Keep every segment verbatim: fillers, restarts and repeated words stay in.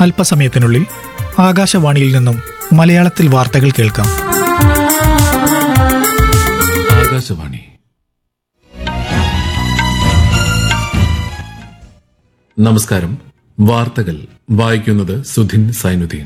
അല്പസമയത്തിനുള്ളിൽ ആകാശവാണിയിൽ നിന്നും മലയാളത്തിൽ വാർത്തകൾ കേൾക്കാം. ആകാശവാണി. നമസ്കാരം. വാർത്തകൾ വായിക്കുന്നത് സുധിൻ സൈനുദ്ദീൻ.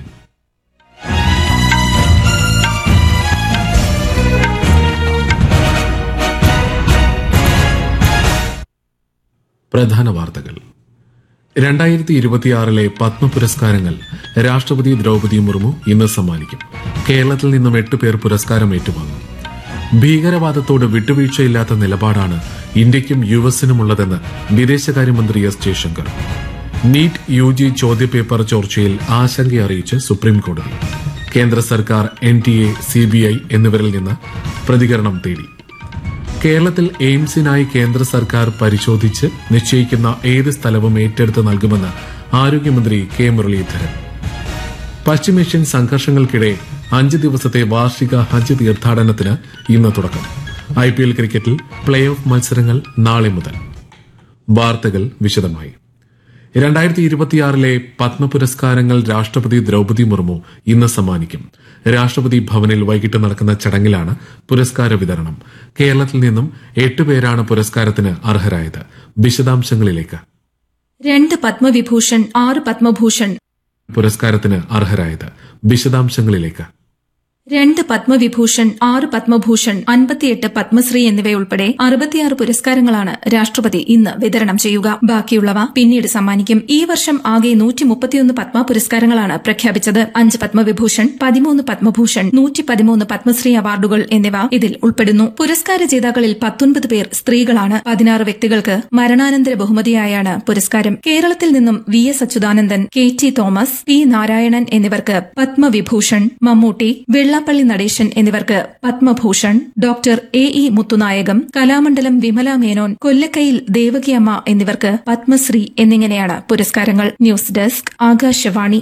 പ്രധാന വാർത്തകൾ. രണ്ടായിരത്തി ഇരുപത്തിയാറിലെ പത്മ പുരസ്കാരങ്ങൾ രാഷ്ട്രപതി ദ്രൌപദി മുർമു ഇന്ന് സമ്മാനിക്കും. കേരളത്തിൽ നിന്നും എട്ട് പേർ പുരസ്കാരം ഏറ്റുവാങ്ങും. ഭീകരവാദത്തോട് വിട്ടുവീഴ്ചയില്ലാത്ത നിലപാടാണ് ഇന്ത്യയ്ക്കും യു എസിനുമുള്ളതെന്ന് വിദേശകാര്യമന്ത്രി S Jaishankar. NEET U G ചോദ്യപേപ്പർ ചോർച്ചയിൽ ആശങ്കയറിയിച്ച് സുപ്രീംകോടതി. കേന്ദ്ര സർക്കാർ, N T A, C B I എന്നിവരിൽ നിന്ന് പ്രതികരണം തേടി. കേരളത്തിൽ എയിംസിനായി കേന്ദ്ര സർക്കാർ പരിശോധിച്ച് നിശ്ചയിക്കുന്ന ഏത് സ്ഥലവും ഏറ്റെടുത്ത് നൽകുമെന്ന് ആരോഗ്യമന്ത്രി കെ മുരളീധരൻ. പശ്ചിമേഷ്യൻ സംഘർഷങ്ങൾക്കിടെ അഞ്ച് ദിവസത്തെ വാർഷിക ഹജ്ജ് തീർത്ഥാടനത്തിന് ഇന്ന് തുടക്കം. ഐ പി എൽ ക്രിക്കറ്റിൽ പ്ലേ ഓഫ് മത്സരങ്ങൾ നാളെ മുതൽ. വാർത്തകൾ വിശദമായി. രണ്ടായിരത്തി ഇരുപത്തിയാറിലെ പത്മ പുരസ്കാരങ്ങൾ രാഷ്ട്രപതി ദ്രൌപദി മുർമു ഇന്ന് സമ്മാനിക്കും. രാഷ്ട്രപതി ഭവനിൽ വൈകിട്ട് നടക്കുന്ന ചടങ്ങിലാണ് പുരസ്കാര വിതരണം. കേരളത്തിൽ നിന്നും എട്ടുപേരാണ് പുരസ്കാരത്തിന് അർഹരായത്. വിശദാംശങ്ങളിലേക്ക്. രണ്ട് പത്മവിഭൂഷൺ, ആറ് പത്മഭൂഷൺ. പുരസ്കാരത്തിന് അർഹരായത്. വിശദാംശങ്ങളിലേക്ക്. രണ്ട് പത്മവിഭൂഷൺ, ആറ് പത്മഭൂഷൺ, അൻപത്തിയെട്ട് പത്മശ്രീ എന്നിവയുൾപ്പെടെ അറുപത്തിയാറ് പുരസ്കാരങ്ങളാണ് രാഷ്ട്രപതി ഇന്ന് വിതരണം ചെയ്യുക. ബാക്കിയുള്ളവ പിന്നീട് സമ്മാനിക്കും. ഈ വർഷം ആകെ നൂറ്റി മുപ്പത്തിയൊന്ന് പത്മ പുരസ്കാരങ്ങളാണ് പ്രഖ്യാപിച്ചത്. അഞ്ച് പത്മവിഭൂഷൺ, പതിമൂന്ന് പത്മഭൂഷൺ, നൂറ്റി പതിമൂന്ന് പത്മശ്രീ അവാർഡുകൾ എന്നിവ ഇതിൽ ഉൾപ്പെടുന്നു. പുരസ്കാര ജേതാക്കളിൽ പത്തൊൻപത് പേർ സ്ത്രീകളാണ്. പതിനാറ് വ്യക്തികൾക്ക് മരണാനന്തര ബഹുമതിയായാണ് പുരസ്കാരം. കേരളത്തിൽ നിന്നും V S Achuthanandan, K T Thomas, P Narayanan എന്നിവർക്ക് പത്മവിഭൂഷൺ, മമ്മൂട്ടി, വെള്ള പള്ളി നടേശൻ എന്നിവർക്ക് Padma Bhushan, doctor A E Muthunayagam, Kalamandalam Vimala Menon, Kollakkayil Devakiamma എന്നിവർക്ക് പത്മശ്രീ എന്നിങ്ങനെയാണ് പുരസ്കാരങ്ങൾ. News desk, Akashvani.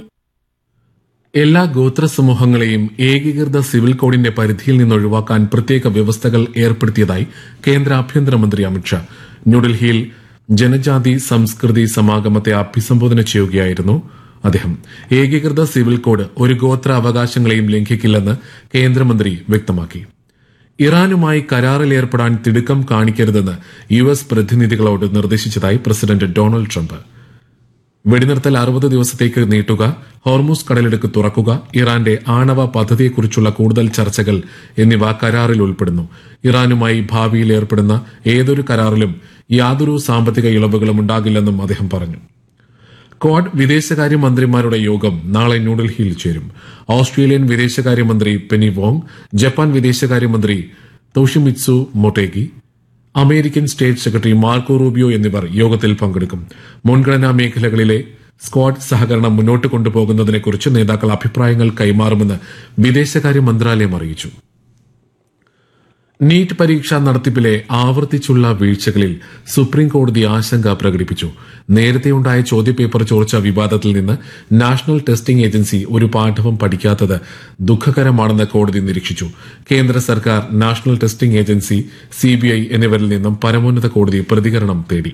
എല്ലാ ഗോത്ര സമൂഹങ്ങളെയും ഏകീകൃത സിവിൽ കോഡിന്റെ പരിധിയിൽ നിന്ന് ഒഴിവാക്കാൻ പ്രത്യേക വ്യവസ്ഥകൾ ഏർപ്പെടുത്തിയതായി കേന്ദ്ര ആഭ്യന്തരമന്ത്രി അമിത്ഷാ. ന്യൂഡൽഹിയിൽ ജനജാതി സംസ്കൃതി സമാഗമത്തെ അഭിസംബോധന ചെയ്യുകയായിരുന്നു അദ്ദേഹം. ഏകീകൃത സിവിൽ കോഡ് ഒരു ഗോത്ര അവകാശങ്ങളെയും ലംഘിക്കില്ലെന്ന് കേന്ദ്രമന്ത്രി വ്യക്തമാക്കി. ഇറാനുമായി കരാറിലേർപ്പെടാൻ തിടുക്കം കാണിക്കരുതെന്ന് U S പ്രതിനിധികളോട് നിർദ്ദേശിച്ചതായി president Donald Trump. വെടിനിർത്തൽ അറുപത് ദിവസത്തേക്ക് നീട്ടുക, ഹോർമുസ് കടലിടുക്ക് തുറക്കുക, ഇറാന്റെ ആണവ പദ്ധതിയെക്കുറിച്ചുള്ള കൂടുതൽ ചർച്ചകൾ എന്നിവ കരാറിൽ ഉൾപ്പെടുന്നു. ഇറാനുമായി ഭാവിയിൽ ഏർപ്പെടുന്ന ഏതൊരു കരാറിലും യാതൊരു സാമ്പത്തിക ഇളവുകളും ഉണ്ടാകില്ലെന്നും അദ്ദേഹം പറഞ്ഞു. ക്വാഡ് വിദേശകാര്യമന്ത്രിമാരുടെ യോഗം നാളെ ന്യൂഡൽഹിയിൽ ചേരും. ഓസ്ട്രേലിയൻ വിദേശകാര്യമന്ത്രി പെനി വോങ്, ജപ്പാൻ വിദേശകാര്യമന്ത്രി തോഷിമിത്സു Motegi, American state secretary Marco Rubio എന്നിവർ യോഗത്തിൽ പങ്കെടുക്കും. മുൻഗണനാ മേഖലകളിലെ സ്ക്വാഡ് സഹകരണം മുന്നോട്ട് കൊണ്ടുപോകുന്നതിനെക്കുറിച്ച് നേതാക്കൾ അഭിപ്രായങ്ങൾ കൈമാറുമെന്ന് വിദേശകാര്യ മന്ത്രാലയം അറിയിച്ചു. നീറ്റ് പരീക്ഷാ നടത്തിപ്പിലെ ആവർത്തിച്ചുള്ള വീഴ്ചകളിൽ സുപ്രീംകോടതി ആശങ്ക പ്രകടിപ്പിച്ചു. നേരത്തെയുണ്ടായ ചോദ്യപേപ്പർ ചോർച്ച വിവാദത്തിൽ നിന്ന് നാഷണൽ ടെസ്റ്റിംഗ് ഏജൻസി ഒരു പാഠവും പഠിക്കാത്തത് ദുഃഖകരമാണെന്ന് കോടതി നിരീക്ഷിച്ചു. കേന്ദ്ര സർക്കാർ, national testing agency, C B I എന്നിവരിൽ നിന്നും പരമോന്നത കോടതി പ്രതികരണം തേടി.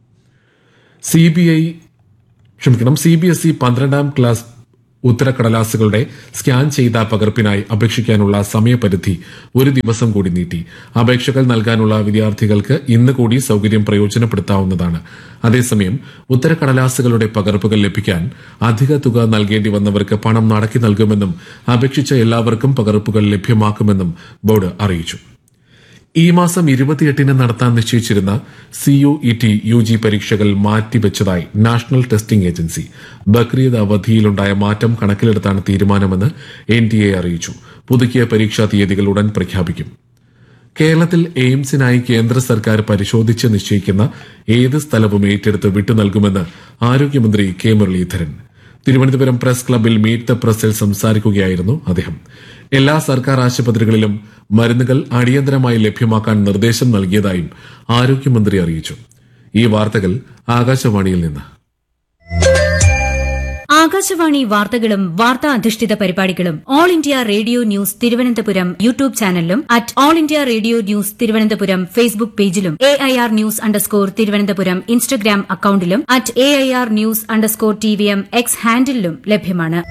സി ബി ഐ ക്ഷമിക്കണം സി ബി എസ് ഇ പന്ത്രണ്ടാം ക്ലാസ് ഉത്തരക്കടലാസുകളുടെ സ്കാൻ ചെയ്ത പകർപ്പിനായി അപേക്ഷിക്കാനുള്ള സമയപരിധി ഒരു ദിവസം കൂടി നീട്ടി. അപേക്ഷകൾ നൽകാനുള്ള വിദ്യാർത്ഥികൾക്ക് ഇന്ന് കൂടി സൌകര്യം പ്രയോജനപ്പെടുത്താവുന്നതാണ്. അതേസമയം ഉത്തരക്കടലാസുകളുടെ പകർപ്പുകൾ ലഭിക്കാൻ അധിക തുക നൽകേണ്ടി വന്നവർക്ക് പണം മടക്കി നൽകുമെന്നും അപേക്ഷിച്ച എല്ലാവർക്കും പകർപ്പുകൾ ലഭ്യമാക്കുമെന്നും ബോർഡ് അറിയിച്ചു. ഈ മാസം ഇരുപത്തിയെട്ടിന് നടത്താൻ നിശ്ചയിച്ചിരുന്ന C U E T U G പരീക്ഷകൾ മാറ്റിവെച്ചതായി നാഷണൽ ടെസ്റ്റിംഗ് ഏജൻസി. ബക്രീദ് അവധിയിലുണ്ടായ മാറ്റം കണക്കിലെടുത്താണ് തീരുമാനമെന്ന് എൻ ടി എ അറിയിച്ചു. പുതുക്കിയ പരീക്ഷാ തീയതികൾ ഉടൻ പ്രഖ്യാപിക്കും. കേരളത്തിൽ എയിംസിനായി കേന്ദ്ര സർക്കാർ പരിശോധിച്ച് നിശ്ചയിക്കുന്ന ഏത് സ്ഥലവും ഏറ്റെടുത്ത് വിട്ടു നൽകുമെന്ന് ആരോഗ്യമന്ത്രി കെ മുരളീധരൻ. തിരുവനന്തപുരം പ്രസ് ക്ലബിൽ മീറ്റ് ദ പ്രസിൽ സംസാരിക്കുകയായിരുന്നു അദ്ദേഹം. എല്ലാ സർക്കാർ ആശുപത്രികളിലും മരുന്നുകൾ അടിയന്തരമായി ലഭ്യമാക്കാൻ നിർദ്ദേശം നൽകിയതായും ആരോഗ്യമന്ത്രി അറിയിച്ചു. ഈ വാർത്തകൾ ആകാശവാണിയിൽ നിന്ന്. ആകാശവാണി വാർത്തകളും വാർത്താ അധിഷ്ഠിത പരിപാടികളും all India radio news Thiruvananthapuram YouTube ചാനലിലും at all India radio news Thiruvananthapuram Facebook പേജിലും A I R news underscore Thiruvananthapuram Instagram അക്കൌണ്ടിലും at A I R news underscore T V M X ഹാൻഡിലും ലഭ്യമാണ്.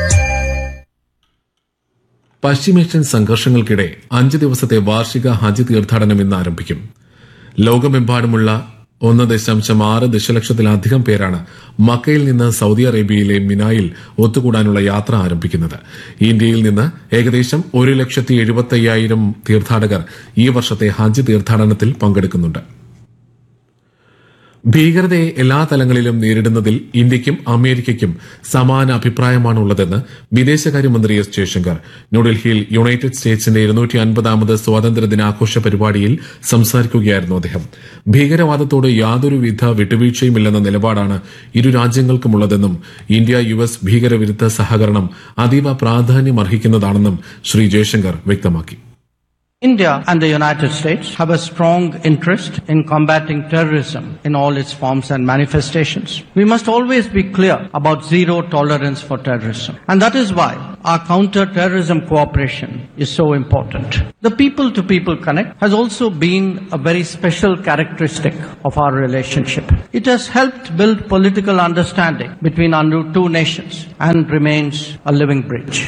പശ്ചിമേഷ്യൻ സംഘർഷങ്ങൾക്കിടെ അഞ്ച് ദിവസത്തെ വാർഷിക ഹജ്ജ് തീർത്ഥാടനം ഇന്ന് ആരംഭിക്കും. ലോകമെമ്പാടുമുള്ള ഒന്ന് ദശാംശം ആറ് ദശലക്ഷത്തിലധികം പേരാണ് മക്കയിൽ നിന്ന് സൌദി അറേബ്യയിലെ മിനായിൽ ഒത്തുകൂടാനുള്ള യാത്ര ആരംഭിക്കുന്നത്. ഇന്ത്യയിൽ നിന്ന് ഏകദേശം ഒരു ലക്ഷത്തി എഴുപത്തി അയ്യായിരം തീർത്ഥാടകർ ഈ വർഷത്തെ ഹജ്ജ് തീർത്ഥാടനത്തിൽ പങ്കെടുക്കുന്നുണ്ട്. ഭീകരതയെ എല്ലാ തലങ്ങളിലും നേരിടുന്നതിൽ ഇന്ത്യയ്ക്കും അമേരിക്കയ്ക്കും സമാന അഭിപ്രായമാണുള്ളതെന്ന് വിദേശകാര്യമന്ത്രി എസ് ജയശങ്കർ ന്യൂഡൽഹിയിൽ യുണൈറ്റഡ് സ്റ്റേറ്റ്സിന്റെ ഇരുന്നൂറ്റി അൻപതാമത് സ്വാതന്ത്ര്യ ദിനാഘോഷ പരിപാടിയിൽ സംസാരിക്കുകയായിരുന്നു അദ്ദേഹം. ഭീകരവാദത്തോട് യാതൊരുവിധ വിട്ടുവീഴ്ചയുമില്ലെന്ന നിലപാടാണ് ഇരു രാജ്യങ്ങൾക്കുമുള്ളതെന്നും ഇന്ത്യ യു എസ് ഭീകരവിരുദ്ധ സഹകരണം അതീവ പ്രാധാന്യമർഹിക്കുന്നതാണെന്നും ശ്രീ ജയശങ്കർ വ്യക്തമാക്കി. India and the United States have a strong interest in combating terrorism in all its forms and manifestations. We must always be clear about zero tolerance for terrorism. And that is why our counter-terrorism cooperation is so important. The people-to-people connect has also been a very special characteristic of our relationship. It has helped build political understanding between our two nations and remains a living bridge.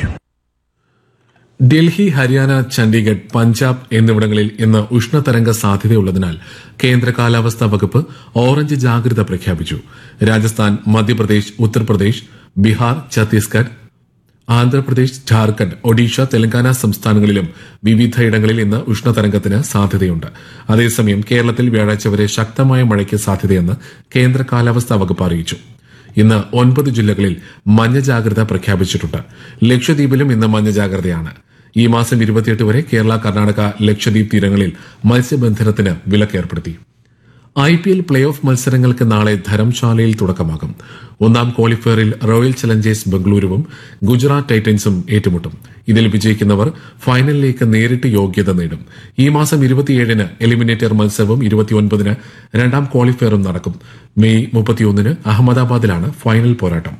Delhi, Haryana, Chandigarh, Punjab എന്നിവിടങ്ങളിൽ ഇന്ന് ഉഷ്ണതരംഗ സാധ്യതയുള്ളതിനാൽ കേന്ദ്ര കാലാവസ്ഥാ വകുപ്പ് orange ജാഗ്രത പ്രഖ്യാപിച്ചു. രാജസ്ഥാൻ, മധ്യപ്രദേശ്, ഉത്തർപ്രദേശ്, ബീഹാർ, ഛത്തീസ്ഗഡ്, ആന്ധ്രാപ്രദേശ്, ഝാർഖണ്ഡ്, ഒഡീഷ, തെലങ്കാന സംസ്ഥാനങ്ങളിലും വിവിധയിടങ്ങളിൽ ഇന്ന് ഉഷ്ണതരംഗത്തിന് സാധ്യതയുണ്ട്. അതേസമയം കേരളത്തിൽ വ്യാഴാഴ്ച വരെ ശക്തമായ മഴയ്ക്ക് സാധ്യതയെന്ന് കേന്ദ്ര കാലാവസ്ഥാ വകുപ്പ് അറിയിച്ചു. ഇന്ന് ഒൻപത് ജില്ലകളിൽ മഞ്ഞ ജാഗ്രത പ്രഖ്യാപിച്ചിട്ടുണ്ട്. ലക്ഷദ്വീപിലും ഇന്ന് മഞ്ഞ ജാഗ്രതയാണ്. ഈ മാസം ഇരുപത്തിയെട്ട് വരെ കേരള, കർണാടക, ലക്ഷദ്വീപ് തീരങ്ങളിൽ മത്സ്യബന്ധനത്തിന് വിലക്കേർപ്പെടുത്തി. I P L play off മത്സരങ്ങൾക്ക് നാളെ ധരംശാലയിൽ തുടക്കമാകും. ഒന്നാം ക്വാളിഫയറിൽ റോയൽ ചലഞ്ചേഴ്സ് ബംഗളൂരുവും ഗുജറാത്ത് ടൈറ്റൻസും ഏറ്റുമുട്ടും. ഇതിൽ വിജയിക്കുന്നവർ ഫൈനലിലേക്ക് നേരിട്ട് യോഗ്യത നേടും. ഈ മാസം ഇരുപത്തിയേഴിന് എലിമിനേറ്റർ മത്സരവും ഇരുപത്തിയൊൻപതിന് രണ്ടാം ക്വാളിഫയറും നടക്കും. മെയ് മുപ്പത്തിയൊന്നിന് അഹമ്മദാബാദിലാണ് ഫൈനൽ പോരാട്ടം.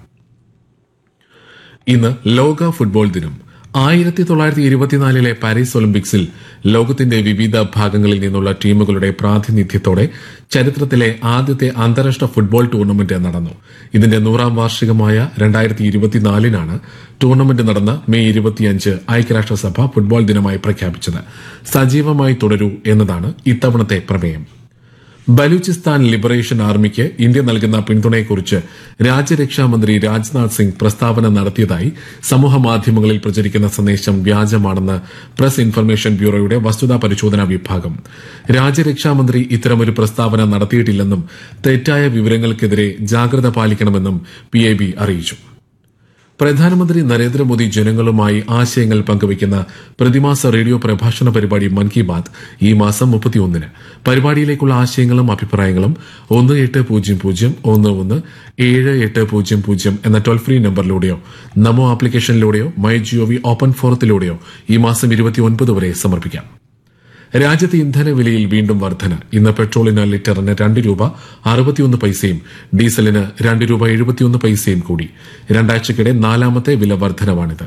ഇന്ന് ലോക ഫുട്ബോൾ ദിനം. ആയിരത്തി തൊള്ളായിരത്തി ഇരുപത്തിനാലിലെ പാരീസ് ഒളിമ്പിക്സിൽ ലോകത്തിന്റെ വിവിധ ഭാഗങ്ങളിൽ നിന്നുള്ള ടീമുകളുടെ പ്രാതിനിധ്യത്തോടെ ചരിത്രത്തിലെ ആദ്യത്തെ അന്താരാഷ്ട്ര ഫുട്ബോൾ ടൂർണമെന്റ് നടന്നു. ഇതിന്റെ നൂറാം വാർഷികമായ രണ്ടായിരത്തി ഇരുപത്തിനാലിനാണ് ടൂർണമെന്റ് നടന്ന മെയ് ഇരുപത്തിയഞ്ച് ഐക്യരാഷ്ട്രസഭ ഫുട്ബോൾ ദിനമായി പ്രഖ്യാപിച്ചത്. സജീവമായി തുടരൂ എന്നതാണ് ഇത്തവണത്തെ പ്രമേയം. ബലൂചിസ്ഥാൻ ലിബറേഷൻ ആർമിക്ക് ഇന്ത്യ നൽകുന്ന പിന്തുണയെക്കുറിച്ച് രാജ്യരക്ഷാമന്ത്രി രാജ്നാഥ് സിംഗ് പ്രസ്താവന നടത്തിയതായി സമൂഹമാധ്യമങ്ങളിൽ പ്രചരിക്കുന്ന സന്ദേശം വ്യാജമാണെന്ന് പ്രസ് ഇൻഫർമേഷൻ ബ്യൂറോയുടെ വസ്തുതാ പരിശോധനാ വിഭാഗം. രാജ്യരക്ഷാമന്ത്രി ഇത്തരമൊരു പ്രസ്താവന നടത്തിയിട്ടില്ലെന്നും തെറ്റായ വിവരങ്ങൾക്കെതിരെ ജാഗ്രത പാലിക്കണമെന്നും പി ഐ ബി അറിയിച്ചു. പ്രധാനമന്ത്രി നരേന്ദ്രമോദി ജനങ്ങളുമായി ആശയങ്ങൾ പങ്കുവയ്ക്കുന്ന പ്രതിമാസ റേഡിയോ പ്രഭാഷണ പരിപാടി മൻ കി ബാത് ഈ മാസം മുപ്പത്തിയൊന്നിന്. പരിപാടിയിലേക്കുള്ള ആശയങ്ങളും അഭിപ്രായങ്ങളും ഒന്ന് എട്ട് പൂജ്യം പൂജ്യം ഒന്ന് ഒന്ന് ഏഴ് എട്ട് പൂജ്യം പൂജ്യം എന്ന toll free നമ്പറിലൂടെയോ Namo ആപ്ലിക്കേഷനിലൂടെയോ my G O V open ഫോറത്തിലൂടെയോ ഈ മാസം ഇരുപത്തിയൊൻപത് വരെ സമർപ്പിക്കാം. രാജ്യത്ത് ഇന്ധനവിലയിൽ വീണ്ടും വർധന. ഇന്ന് പെട്രോളിന് ലിറ്ററിന് രണ്ട് രൂപ അറുപത്തിയൊന്ന് പൈസയും ഡീസലിന് രണ്ട് രൂപ എഴുപത്തിയൊന്ന് പൈസയും കൂടി. രണ്ടാഴ്ചക്കിടെ നാലാമത്തെ വില വർധനവാണിത്.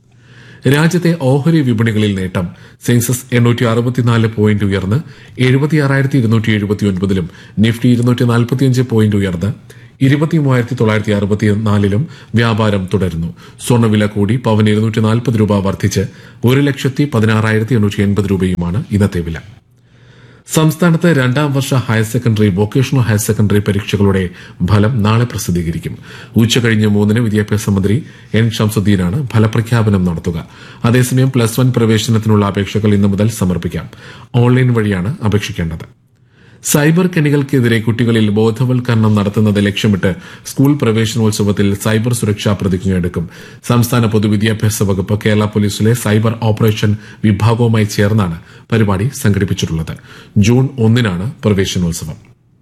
രാജ്യത്തെ ഓഹരി വിപണികളിൽ നേട്ടം. സെൻസസ് എണ്ണൂറ്റി അറുപത്തിനാല് പോയിന്റ് ഉയർന്ന് എഴുപത്തിയാറായിരത്തി ഇരുന്നൂറ്റി എഴുപത്തിയൊൻപതിലും നിഫ്റ്റി ഇരുന്നൂറ്റി നാൽപ്പത്തിയഞ്ച് പോയിന്റ് ഉയർന്ന് ഇരുപത്തിമൂവായിരത്തി തൊള്ളായിരത്തി അറുപത്തിനാലിലും വ്യാപാരം തുടരുന്നു. സ്വർണ്ണവില കൂടി പവന് ഇരുന്നൂറ്റി നാൽപ്പത് രൂപ വർദ്ധിച്ച് ഒരു ലക്ഷത്തി പതിനാറായിരത്തി എണ്ണൂറ്റി എൺപത് രൂപയുമാണ് ഇന്നത്തെ വില. സംസ്ഥാനത്ത് രണ്ടാം വർഷ higher secondary, vocational higher secondary പരീക്ഷകളുടെ ഫലം നാളെ പ്രസിദ്ധീകരിക്കും. ഉച്ചകഴിഞ്ഞ് മൂന്നിന് വിദ്യാഭ്യാസ മന്ത്രി എൻ ഷംസുദ്ദീനാണ് ഫലപ്രഖ്യാപനം നടത്തുക. അതേസമയം പ്ലസ് വൺ പ്രവേശനത്തിനുള്ള അപേക്ഷകൾ ഇന്നു മുതൽ സമർപ്പിക്കാം. ഓൺലൈൻ വഴിയാണ് അപേക്ഷിക്കേണ്ടത്. സൈബർ കെണികൾക്കെതിരെ കുട്ടികളിൽ ബോധവൽക്കരണം നടത്തുന്നത് ലക്ഷ്യമിട്ട് സ്കൂൾ പ്രവേശനോത്സവത്തിൽ സൈബർ സുരക്ഷാ പ്രതിജ്ഞയെടുക്കും. സംസ്ഥാന പൊതുവിദ്യാഭ്യാസ വകുപ്പ് കേരള പോലീസിലെ സൈബർ ഓപ്പറേഷൻ വിഭാഗവുമായി ചേർന്നാണ് പരിപാടി സംഘടിപ്പിച്ചിട്ടുള്ളത്. ജൂൺ ഒന്നിനാണ് പ്രവേശനോത്സവം.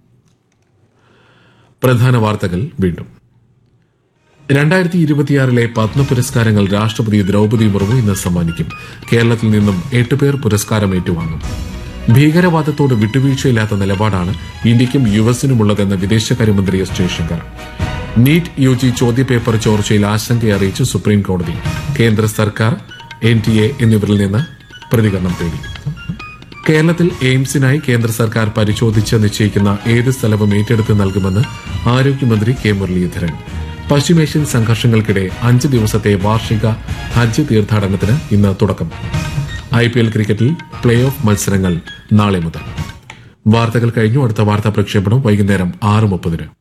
പ്രധാന വാർത്തകൾ വീണ്ടും. രണ്ടായിരത്തി ഇരുപത്തിയാറിലെ പത്മ പുരസ്കാരങ്ങൾ രാഷ്ട്രപതി ദ്രൌപദി മുർമു ഇന്ന് സമ്മാനിക്കും. കേരളത്തിൽ നിന്നും എട്ട് പേർ പുരസ്കാരം ഏറ്റുവാങ്ങും. ഭീകരവാദത്തോട് വിട്ടുവീഴ്ചയില്ലാത്ത നിലപാടാണ് ഇന്ത്യയ്ക്കും യു എസിനുമുള്ളതെന്ന് വിദേശകാര്യമന്ത്രി S Jaishankar. NEET U G ചോദ്യപേപ്പർ ചോർച്ചയിൽ ആശങ്കയറിയിച്ച് സുപ്രീം കോടതി. കേന്ദ്ര സർക്കാർ, എൻ ടി എ എന്നിവരിൽ നിന്ന് പ്രതികരണം തേടി. കേരളത്തിൽ എയിംസിനായി കേന്ദ്ര സർക്കാർ പരിശോധിച്ച് നിശ്ചയിക്കുന്ന ഏത് സ്ഥലവും ഏറ്റെടുത്ത് നൽകുമെന്ന് ആരോഗ്യമന്ത്രി കെ മുരളീധരൻ. പശ്ചിമേഷ്യൻ സംഘർഷങ്ങൾക്കിടെ അഞ്ച് ദിവസത്തെ വാർഷിക ഹജ്ജ് തീർത്ഥാടനത്തിന് ഇന്ന് തുടക്കം. ഐ പി എൽ ക്രിക്കറ്റിൽ പ്ലേ ഓഫ് മത്സരങ്ങൾ നാളെ മുതൽ. വാർത്തകൾ കഴിഞ്ഞു. അടുത്ത വാർത്താ പ്രക്ഷേപണം വൈകുന്നേരം ആറ് മുപ്പതിന്.